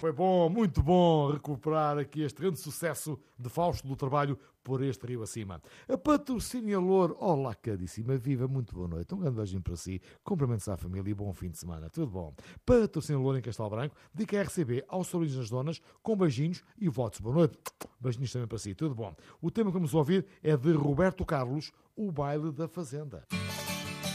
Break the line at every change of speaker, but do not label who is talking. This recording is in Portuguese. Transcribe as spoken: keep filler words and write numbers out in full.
Foi bom, muito bom recuperar aqui este grande sucesso de Fausto do Trabalho por este rio acima. A Patrocínio Louro, olá caríssima, viva, muito boa noite, um grande beijinho para si, cumprimentos à família e bom fim de semana, tudo bom. Patrocínio Louro em Castelo Branco, dica R C B aos sobrinhos das donas, com beijinhos e votos, boa noite, beijinhos também para si, tudo bom. O tema que vamos ouvir é de Roberto Carlos, O Baile da Fazenda.